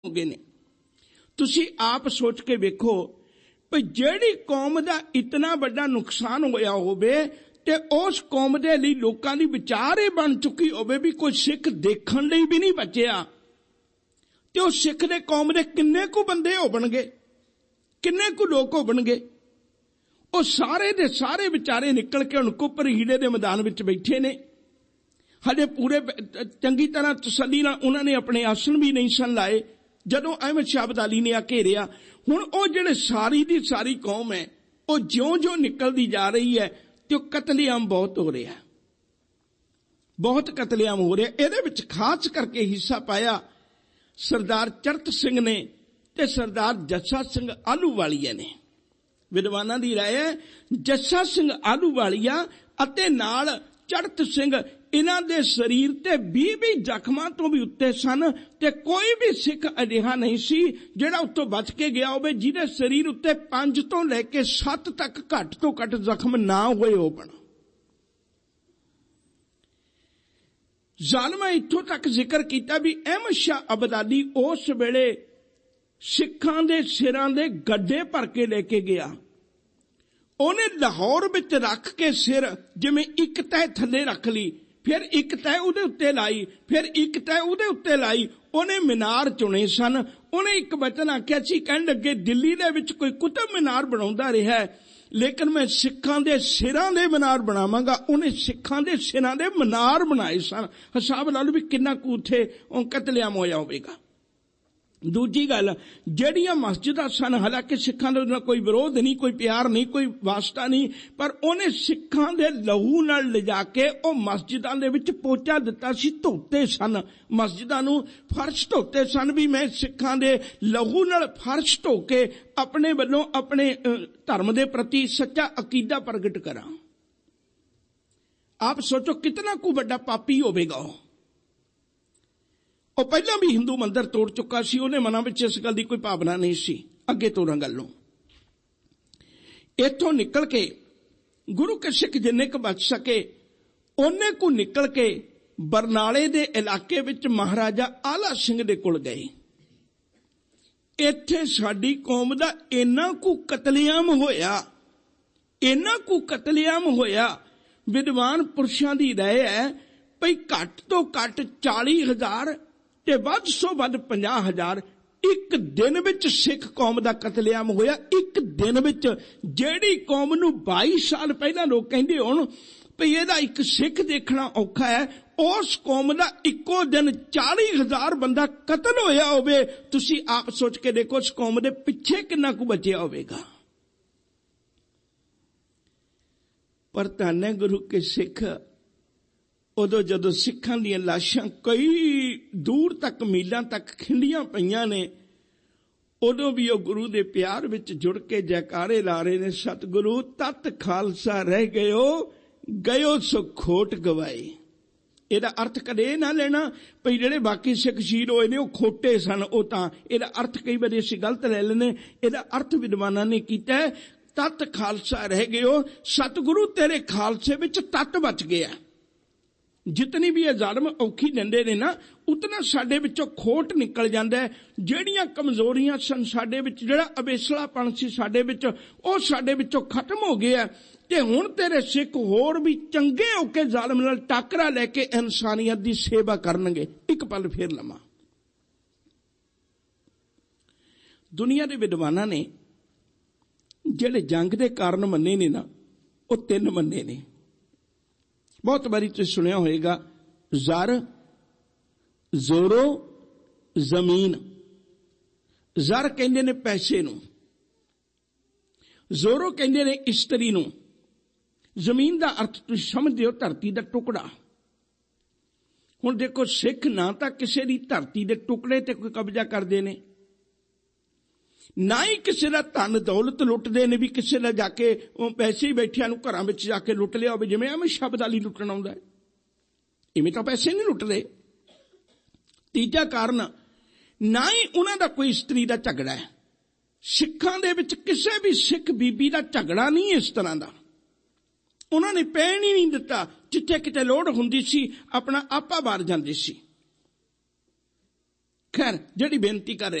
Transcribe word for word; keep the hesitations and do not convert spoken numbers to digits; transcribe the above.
हो गए ने। तुसी आप सोच के वेखो भी जिहड़ी कौम दा इतना बड़ा नुकसान होया होवे ते उस कौम दे लई लोकां दी विचार ही बन चुकी होवे भी कोई सिख देखण लई भी नहीं बचिया ते उस सिख दे कौम दे किन्ने कु बंदे होणगे, किन्ने कु लोग होणगे। ਉਹ ਸਾਰੇ ਦੇ ਸਾਰੇ ਵਿਚਾਰੇ ਨਿਕਲ ਕੇ ਹੁਣ ਕੁੱਪਰ ਹੀੜੇ ਦੇ ਮੈਦਾਨ ਵਿੱਚ ਬੈਠੇ ਨੇ। ਹਜੇ ਪੂਰੇ ਚੰਗੀ ਤਰ੍ਹਾਂ ਤਸੱਲੀ ਨਾਲ ਉਹਨਾਂ ਨੇ ਆਪਣੇ ਆਸਣ ਵੀ ਨਹੀਂ ਸਨ ਲਾਏ ਜਦੋਂ ਅਹਿਮਦ ਸ਼ਾਹ ਅਬਦਾਲੀ ਨੇ ਆ ਘੇਰਿਆ। ਹੁਣ ਉਹ ਜਿਹੜੇ ਸਾਰੀ ਦੀ ਸਾਰੀ ਕੌਮ ਹੈ ਉਹ ਜਿਉਂ ਜਿਉਂ ਨਿਕਲਦੀ ਜਾ ਰਹੀ ਹੈ ਤੇ ਉਹ ਕਤਲੇਆਮ ਬਹੁਤ ਹੋ ਰਿਹਾ, ਬਹੁਤ ਕਤਲੇਆਮ ਹੋ ਰਿਹਾ। ਇਹਦੇ ਵਿੱਚ ਖਾਸ ਕਰਕੇ ਹਿੱਸਾ ਪਾਇਆ ਸਰਦਾਰ ਚਰਤ ਸਿੰਘ ਨੇ ਤੇ ਸਰਦਾਰ ਜੱਸਾ ਸਿੰਘ ਆਹਲੂਵਾਲੀਆ ਨੇ। ਵਿਦਵਾਨਾਂ ਦੀ ਰਾਏ ਹੈ ਜੱਸਾ ਸਿੰਘ ਆਹਲੂਵਾਲੀਆ ਅਤੇ ਨਾਲ ਚੜਤ ਸਿੰਘ ਇਹਨਾਂ ਦੇ ਸਰੀਰ ਤੇ ਵੀਹ ਵੀਹ ਜ਼ਖਮਾਂ ਤੋਂ ਵੀ ਉੱਤੇ ਸਨ ਤੇ ਕੋਈ ਵੀ ਸਿੱਖ ਅਜਿਹਾ ਨਹੀਂ ਸੀ ਜਿਹੜਾ ਉੱਤੋਂ ਬਚ ਕੇ ਗਿਆ ਹੋਵੇ ਜਿਹਦੇ ਸਰੀਰ ਉੱਤੇ ਪੰਜ ਤੋਂ ਲੈ ਕੇ ਸੱਤ ਤੱਕ ਘੱਟ ਤੋਂ ਘੱਟ ਜ਼ਖਮ ਨਾ ਹੋਏ ਹੋਣ। ਜ਼ਾਲਮਾਂ ਇੱਥੋਂ ਤੱਕ ਜ਼ਿਕਰ ਕੀਤਾ ਵੀ ਅਹਿਮਦ ਸ਼ਾਹ ਅਬਦਾਲੀ ਉਸ ਵੇਲੇ ਸਿੱਖਾਂ ਦੇ ਸਿਰਾਂ ਦੇ ਗੱਡੇ ਭਰ ਕੇ ਲੈ ਕੇ ਗਿਆ। ਉਹਨੇ ਲਾਹੌਰ ਵਿੱਚ ਰੱਖ ਕੇ ਸਿਰ ਜਿਵੇਂ ਇੱਕ ਤਹਿ ਥੱਲੇ ਰੱਖ ਲਈ, ਫਿਰ ਇੱਕ ਤਹਿ ਉਹਦੇ ਉੱਤੇ ਲਾਈ, ਫਿਰ ਇੱਕ ਤਹਿ ਉਹਦੇ ਉੱਤੇ ਲਾਈ। ਉਹਨੇ ਮੀਨਾਰ ਚੁਣੇ ਸਨ। ਉਹਨੇ ਇੱਕ ਵਚਨ ਆਖਿਆ ਸੀ, ਕਹਿਣ ਲੱਗੇ ਦਿੱਲੀ ਦੇ ਵਿੱਚ ਕੋਈ ਕੁਤਬ ਮੀਨਾਰ ਬਣਾਉਂਦਾ ਰਿਹਾ ਲੇਕਿਨ ਮੈਂ ਸਿੱਖਾਂ ਦੇ ਸਿਰਾਂ ਦੇ ਮੀਨਾਰ ਬਣਾਵਾਂਗਾ। ਉਹਨੇ ਸਿੱਖਾਂ ਦੇ ਸਿਰਾਂ ਦੇ ਮੀਨਾਰ ਬਣਾਏ ਸਨ। ਹਿਸਾਬ ਲਾ ਲਓ ਵੀ ਕਿੰਨਾ ਕੁ ਉੱਥੇ ਉਹ ਕਤਲੇਆਮ ਹੋਇਆ ਹੋਵੇਗਾ। ਦੂਜੀ ਗੱਲ, ਜਿਹੜੀਆਂ ਮਸਜਿਦਾਂ ਸਨ ਹਾਲਾਂਕਿ ਸਿੱਖਾਂ ਦਾ ਕੋਈ ਵਿਰੋਧ ਨਹੀਂ, ਕੋਈ ਪਿਆਰ ਨਹੀਂ, ਕੋਈ ਵਾਸਤਾ ਨਹੀਂ, ਪਰ ਉਹਨੇ ਸਿੱਖਾਂ ਦੇ ਲਹੂ ਨਾਲ ਲਿਜਾ ਕੇ ਉਹ ਮਸਜਿਦਾਂ ਦੇ ਵਿੱਚ ਪੋਚਾ ਦਿੱਤਾ ਸੀ, ਧੋਤੇ ਸਨ ਮਸਜਿਦਾਂ ਨੂੰ, ਫਰਸ਼ ਧੋਤੇ ਸਨ ਵੀ ਮੈਂ ਸਿੱਖਾਂ ਦੇ ਲਹੂ ਨਾਲ ਫਰਸ਼ ਧੋ ਕੇ ਆਪਣੇ ਵੱਲੋਂ ਆਪਣੇ ਧਰਮ ਦੇ ਪ੍ਰਤੀ ਸੱਚਾ ਅਕੀਦਾ ਪ੍ਰਗਟ ਕਰਾਂ। ਆਪ ਸੋਚੋ ਕਿਤਨਾ ਕੁ ਵੱਡਾ ਪਾਪੀ ਹੋਵੇਗਾ ਉਹ। ਉਹ ਪਹਿਲਾਂ ਵੀ ਹਿੰਦੂ ਮੰਦਰ ਤੋੜ ਚੁੱਕਾ ਸੀ। ਉਹਨੇ ਮਨਾਂ ਵਿੱਚ ਇਸ ਗੱਲ ਦੀ ਕੋਈ ਭਾਵਨਾ ਨਹੀਂ ਸੀ। ਅੱਗੇ ਤੋਰਾਂ ਗੱਲ ਨੂੰ। ਇੱਥੋਂ ਨਿਕਲ ਕੇ ਗੁਰੂ ਕੇ ਸਿੱਖ ਜਿੰਨੇ ਕੁ ਬਚ ਸਕੇ ਉਹਨੇ ਕੁ ਨਿਕਲ ਕੇ ਬਰਨਾਲੇ ਦੇ ਇਲਾਕੇ ਵਿੱਚ ਮਹਾਰਾਜਾ ਆਲਾ ਸਿੰਘ ਦੇ ਕੋਲ ਗਏ। ਇੱਥੇ ਸਾਡੀ ਕੌਮ ਦਾ ਇੰਨਾ ਕੁ ਕਤਲੇਆਮ ਹੋਇਆ, ਇੰਨਾ ਕੁ ਕਤਲੇਆਮ ਹੋਇਆ। ਵਿਦਵਾਨ ਪੁਰਸ਼ਾਂ ਦੀ ਰਾਏ ਹੈ ਭਈ ਘੱਟ ਤੋਂ ਘੱਟ ਚਾਲੀ ਹਜ਼ਾਰ ਤੇ ਵੱਧ ਸੋ ਵੱਧ ਪੰਜਾਹ ਹਜ਼ਾਰ ਇੱਕ ਦਿਨ ਵਿੱਚ ਸਿੱਖ ਕੌਮ ਦਾ ਕਤਲੇਆਮ ਹੋਇਆ। ਇੱਕ ਦਿਨ ਵਿੱਚ ਜਿਹੜੀ ਕੌਮ ਨੂੰ ਬਾਈ ਸਾਲ ਪਹਿਲਾਂ ਲੋਕ ਕਹਿੰਦੇ ਹੋਣ ਭਈ ਇਹਦਾ ਇੱਕ ਸਿੱਖ ਦੇਖਣਾ ਔਖਾ ਹੈ, ਉਸ ਕੌਮ ਦਾ ਇੱਕੋ ਦਿਨ ਚਾਲੀ ਹਜ਼ਾਰ ਬੰਦਾ ਕਤਲ ਹੋਇਆ ਹੋਵੇ। ਤੁਸੀਂ ਆਪ ਸੋਚ ਕੇ ਦੇਖੋ ਉਸ ਕੌਮ ਦੇ ਪਿੱਛੇ ਕਿੰਨਾ ਕੁ ਬਚਿਆ ਹੋਵੇਗਾ। ਪਰ ਧੰਨ ਗੁਰੂ ਕੇ ਸਿੱਖ ਉਦੋਂ ਜਦੋਂ ਸਿੱਖਾਂ ਦੀਆਂ ਲਾਸ਼ਾਂ ਕਈ ਦੂਰ ਤੱਕ ਮੀਲਾਂ ਤੱਕ ਖਿੰਡੀਆਂ ਪਈਆਂ ਨੇ ਉਦੋਂ ਵੀ ਉਹ ਗੁਰੂ ਦੇ ਪਿਆਰ ਵਿੱਚ ਜੁੜ ਕੇ ਜੈਕਾਰੇ ਲਾ ਰਹੇ ਨੇ, ਸਤਿਗੁਰੂ ਤਤ ਖਾਲਸਾ ਰਹਿ ਗਇਓ ਗਇਓ ਸੋ ਖੋਟ ਗਵਾਏ। ਇਹਦਾ ਅਰਥ ਕਦੇ ਨਾ ਲੈਣਾ ਭਈ ਜਿਹੜੇ ਬਾਕੀ ਸਿੱਖ ਸ਼ਹੀਦ ਹੋਏ ਨੇ ਉਹ ਖੋਟੇ ਸਨ। ਉਹ ਤਾਂ ਇਹਦਾ ਅਰਥ ਕਈ ਵਾਰੀ ਅਸੀਂ ਗਲਤ ਲੈ ਲੈਂਦੇ। ਇਹਦਾ ਅਰਥ ਵਿਦਵਾਨਾਂ ਨੇ ਕੀਤਾ ਤਤ ਖਾਲਸਾ ਰਹਿ ਗਇਓ, ਸਤਿਗੁਰੂ ਤੇਰੇ ਖਾਲਸੇ ਵਿੱਚ ਤਤ ਬਚ ਗਿਆ। ਜਿਤਨੀ ਵੀ ਇਹ ਜ਼ਾਲਮ ਔਖੀ ਦਿੰਦੇ ਨੇ ਨਾ ਉਤਨਾ ਸਾਡੇ ਵਿੱਚੋਂ ਖੋਟ ਨਿਕਲ ਜਾਂਦਾ। ਜਿਹੜੀਆਂ ਕਮਜ਼ੋਰੀਆਂ ਸਨ ਸਾਡੇ ਵਿੱਚ, ਜਿਹੜਾ ਅਵੇਸਲਾਪਣ ਸੀ ਸਾਡੇ ਵਿੱਚ, ਉਹ ਸਾਡੇ ਵਿੱਚੋਂ ਖਤਮ ਹੋ ਗਿਆ ਤੇ ਹੁਣ ਤੇਰੇ ਸਿੱਖ ਹੋਰ ਵੀ ਚੰਗੇ ਹੋ ਕੇ ਜ਼ਾਲਮ ਨਾਲ ਟਾਕਰਾ ਲੈ ਕੇ ਇਨਸਾਨੀਅਤ ਦੀ ਸੇਵਾ ਕਰਨਗੇ। ਇੱਕ ਪਲ ਫੇਰ ਲਵਾਂ। ਦੁਨੀਆ ਦੇ ਵਿਦਵਾਨਾਂ ਨੇ ਜਿਹੜੇ ਜੰਗ ਦੇ ਕਾਰਨ ਮੰਨੇ ਨੇ ਨਾ ਉਹ ਤਿੰਨ ਮੰਨੇ ਨੇ। ਬਹੁਤ ਵਾਰੀ ਤੁਸੀਂ ਸੁਣਿਆ ਹੋਵੇਗਾ ਜ਼ਰ, ਜ਼ੋਰੋ, ਜ਼ਮੀਨ। ਜ਼ਰ ਕਹਿੰਦੇ ਨੇ ਪੈਸੇ ਨੂੰ, ਜ਼ੋਰੋ ਕਹਿੰਦੇ ਨੇ ਇਸਤਰੀ ਨੂੰ, ਜ਼ਮੀਨ ਦਾ ਅਰਥ ਤੁਸੀਂ ਸਮਝਦੇ ਹੋ ਧਰਤੀ ਦਾ ਟੁਕੜਾ। ਹੁਣ ਦੇਖੋ ਸਿੱਖ ਨਾ ਤਾਂ ਕਿਸੇ ਦੀ ਧਰਤੀ ਦੇ ਟੁਕੜੇ ਤੇ ਕੋਈ ਕਬਜ਼ਾ ਕਰਦੇ ਨੇ, ਨਾ ਹੀ ਕਿਸੇ ਦਾ ਧਨ ਦੌਲਤ ਲੁੱਟਦੇ ਨੇ ਵੀ ਕਿਸੇ ਦਾ ਜਾ ਕੇ ਉਹ ਪੈਸੇ ਹੀ ਬੈਠਿਆਂ ਨੂੰ ਘਰਾਂ ਵਿੱਚ ਜਾ ਕੇ ਲੁੱਟ ਲਿਆ ਹੋਵੇ ਜਿਵੇਂ ਅਹਿਮਦ ਸ਼ਾਹ ਅਬਦਾਲੀ ਲੁੱਟਣ ਆਉਂਦਾ। ਇਵੇਂ ਤਾਂ ਪੈਸੇ ਨਹੀਂ ਲੁੱਟਦੇ। ਤੀਜਾ ਕਾਰਨ, ਨਾ ਹੀ ਉਹਨਾਂ ਦਾ ਕੋਈ ਇਸਤਰੀ ਦਾ ਝਗੜਾ ਹੈ। ਸਿੱਖਾਂ ਦੇ ਵਿੱਚ ਕਿਸੇ ਵੀ ਸਿੱਖ ਬੀਬੀ ਦਾ ਝਗੜਾ ਨਹੀਂ ਇਸ ਤਰ੍ਹਾਂ ਦਾ। ਉਹਨਾਂ ਨੇ ਪੈਣ ਹੀ ਨਹੀਂ ਦਿੱਤਾ। ਜਿੱਥੇ ਕਿਤੇ ਲੋੜ ਹੁੰਦੀ ਸੀ ਆਪਣਾ ਆਪਾ ਬਾਰ ਜਾਂਦੇ ਸੀ। ਖੈਰ ਜਿਹੜੀ ਬੇਨਤੀ ਕਰ ਰਿਹਾ